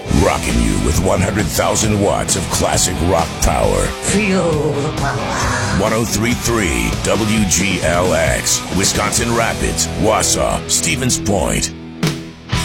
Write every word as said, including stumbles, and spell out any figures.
Rocking you with one hundred thousand watts of classic rock power. Feel the power. one oh three point three W G L X, Wisconsin Rapids, Wausau, Stevens Point.